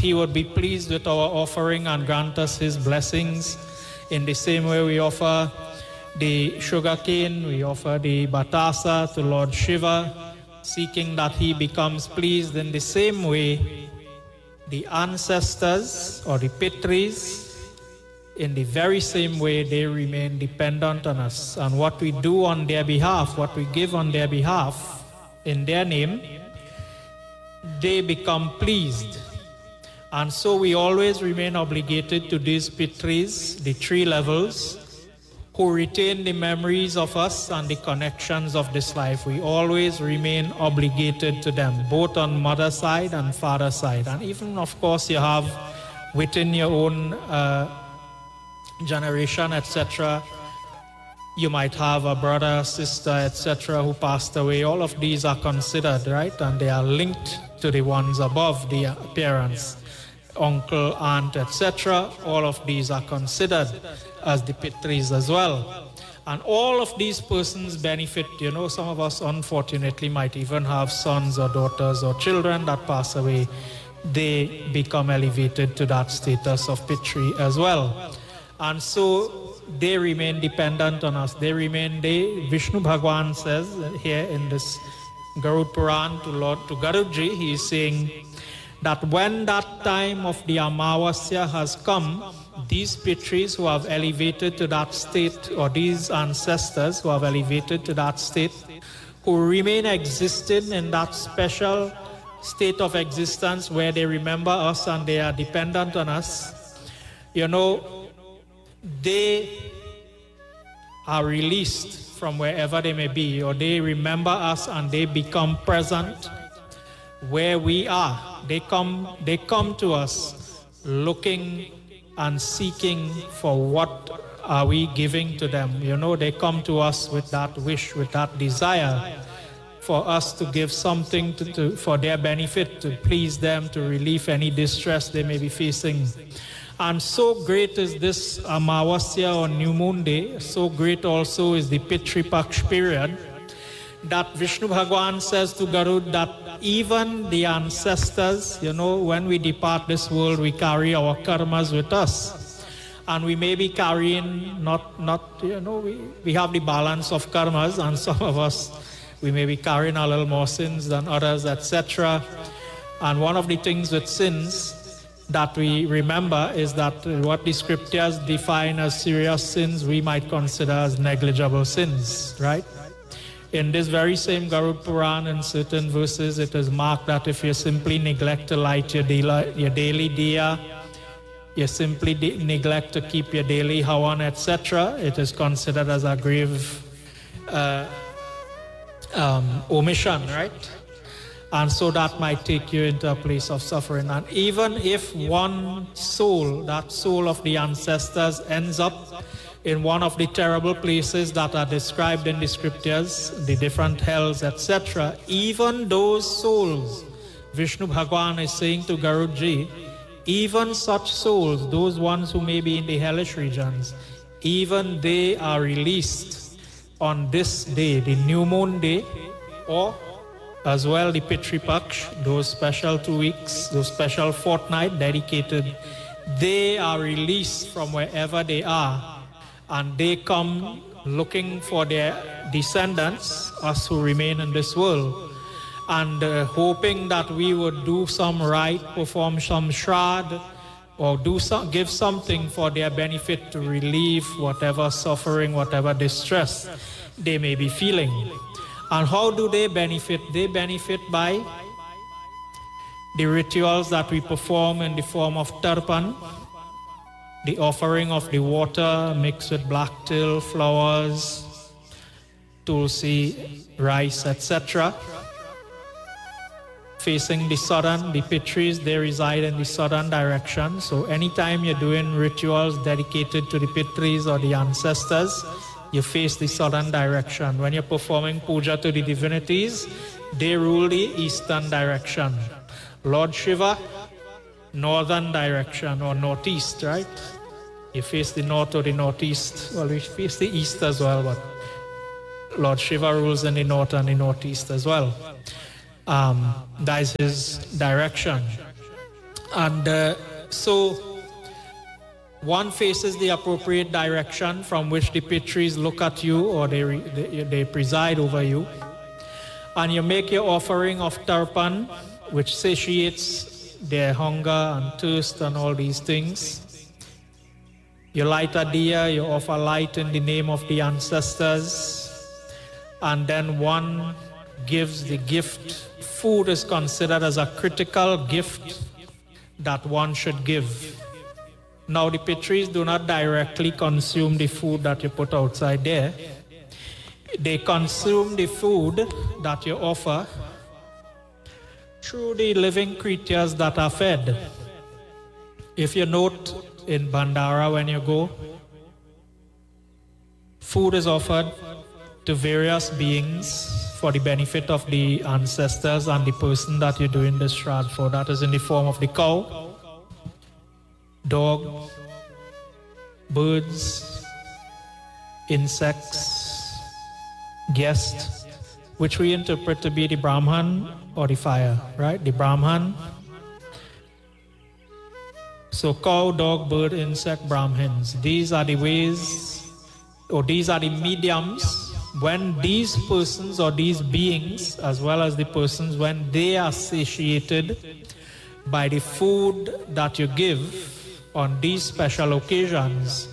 he would be pleased with our offering and grant us his blessings. In the same way we offer the sugarcane, we offer the batasa to Lord Shiva, seeking that he becomes pleased. In the same way, the ancestors or the Pitris, in the very same way, they remain dependent on us. And what we do on their behalf, what we give on their behalf, in their name, they become pleased. And so we always remain obligated to these Pitris, the three levels, who retain the memories of us and the connections of this life. We always remain obligated to them, both on mother's side and father's side. And even, of course, you have within your own generation, etc., you might have a brother, sister, etc., who passed away. All of these are considered, right? And they are linked to the ones above, the parents, uncle, aunt, etc. All of these are considered as the Pitris as well. And all of these persons benefit. You know, some of us, unfortunately, might even have sons or daughters or children that pass away. They become elevated to that status of Pitri as well. And so they remain dependent on us. Vishnu Bhagwan says here in this Garud Puran to Garudji, he is saying that when that time of the Amavasya has come, these Pitris who have elevated to that state, or these ancestors who have elevated to that state, who remain existing in that special state of existence where they remember us and they are dependent on us, you know, they are released from wherever they may be, or they remember us and they become present where we are. They come to us looking and seeking for what are we giving to them. You know, they come to us with that wish, with that desire for us to give something for their benefit, to please them, to relieve any distress they may be facing. And so great is this Amavasya or New Moon Day, so great also is the Pitri Paksh period, that Vishnu Bhagwan says to Garud that even the ancestors, you know, when we depart this world, we carry our karmas with us. And we may be carrying we have the balance of karmas, and some of us, we may be carrying a little more sins than others, etc. And one of the things with sins that we remember is that what the scriptures define as serious sins, we might consider as negligible sins, right? In this very same Garud Puran, in certain verses, it is marked that if you simply neglect to light your daily diya, you simply neglect to keep your daily hawan, etc., it is considered as a grave omission, right? And so that might take you into a place of suffering. And even if one soul, that soul of the ancestors, ends up in one of the terrible places that are described in the scriptures, the different hells, etc., even those souls, Vishnu Bhagwan is saying to Garudji, even such souls, those ones who may be in the hellish regions, even they are released on this day, the New Moon Day, or as well the Pitri Paksh, those special 2 weeks, those special fortnight dedicated, they are released from wherever they are, and they come looking for their descendants, us who remain in this world, and hoping that we would do some rite, perform some shrad, or give something for their benefit to relieve whatever suffering, whatever distress they may be feeling. And how do they benefit? They benefit by the rituals that we perform in the form of tarpan, the offering of the water mixed with black till, flowers, tulsi, rice, etc. Facing the southern, the Pitris, they reside in the southern direction. So anytime you're doing rituals dedicated to the Pitris or the ancestors, you face the southern direction. When you're performing puja to the divinities, they rule the eastern direction. Lord Shiva, northern direction or northeast, right? You face the north or the northeast. Well, we face the east as well, but Lord Shiva rules in the north and the northeast as well. That is his direction. And so one faces the appropriate direction from which the Pitris look at you, or they preside over you. And you make your offering of tarpan, which satiates their hunger and thirst and all these things. You light a diya, you offer light in the name of the ancestors, and then one gives the gift. Food is considered as a critical gift that one should give. Now the Pitris do not directly consume the food that you put outside there. They consume the food that you offer through the living creatures that are fed. If you note in Bandara when you go, food is offered to various beings for the benefit of the ancestors and the person that you're doing the shraddh for. That is in the form of the cow, dog, birds, insects, guest, which we interpret to be the Brahman or the fire, right? The Brahman. So cow, dog, bird, insect, Brahmins. These are the ways, or these are the mediums when these persons or these beings, as well as the persons, when they are satiated by the food that you give on these special occasions,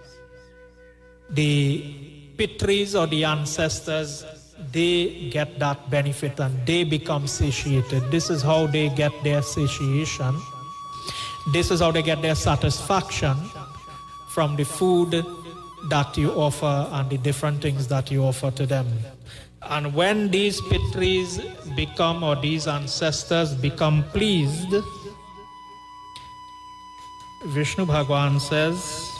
the Pitris or the ancestors, they get that benefit and they become satiated. This is how they get their satiation. This is how they get their satisfaction from the food that you offer and the different things that you offer to them. And when these Pitris become, or these ancestors become pleased, Vishnu Bhagwan says,